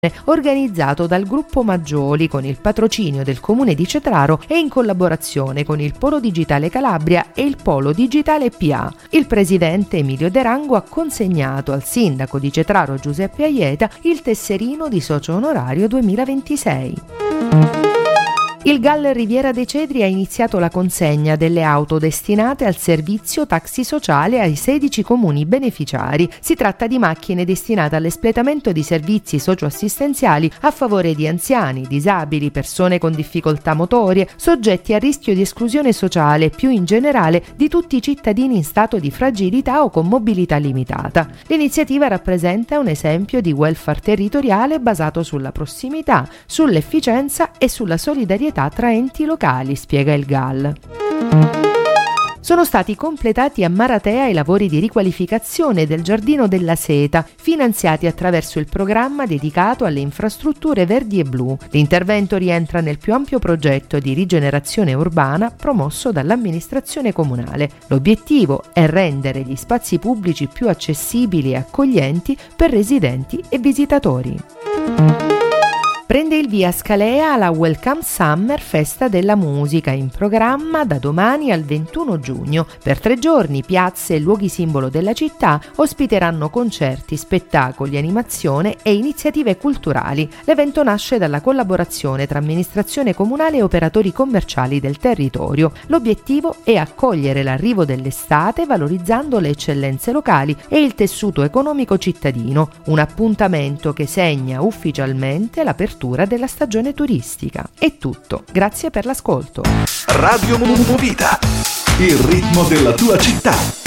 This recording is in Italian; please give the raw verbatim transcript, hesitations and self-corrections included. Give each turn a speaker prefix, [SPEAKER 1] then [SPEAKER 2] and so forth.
[SPEAKER 1] organizzato dal Gruppo Maggioli con il patrocinio del Comune di Cetraro e in collaborazione con il Polo Digitale Calabria e il Polo Digitale P A. Il presidente Emilio De Rango ha consegnato al sindaco di Cetraro Giuseppe Aieta il tesserino di socio onorario duemilaventisei. Il G A L Riviera dei Cedri ha iniziato la consegna delle auto destinate al servizio taxi sociale ai sedici comuni beneficiari. Si tratta di macchine destinate all'espletamento di servizi socioassistenziali a favore di anziani, disabili, persone con difficoltà motorie, soggetti a rischio di esclusione sociale e più in generale di tutti i cittadini in stato di fragilità o con mobilità limitata. L'iniziativa rappresenta un esempio di welfare territoriale basato sulla prossimità, sull'efficienza e sulla solidarietà tra enti locali, spiega il G A L. Sono stati completati a Maratea i lavori di riqualificazione del Giardino della Seta, finanziati attraverso il programma dedicato alle infrastrutture verdi e blu. L'intervento rientra nel più ampio progetto di rigenerazione urbana promosso dall'amministrazione comunale. L'obiettivo è rendere gli spazi pubblici più accessibili e accoglienti per residenti e visitatori. Prende il via a Scalea la Welcome Summer Festa della Musica, in programma da domani al ventuno giugno. Per tre giorni piazze e luoghi simbolo della città ospiteranno concerti, spettacoli, animazione e iniziative culturali. L'evento nasce dalla collaborazione tra amministrazione comunale e operatori commerciali del territorio. L'obiettivo è accogliere l'arrivo dell'estate valorizzando le eccellenze locali e il tessuto economico cittadino. Un appuntamento che segna ufficialmente l'apertura della stagione turistica. È tutto, grazie per l'ascolto.
[SPEAKER 2] Radio Movita, il ritmo della tua città.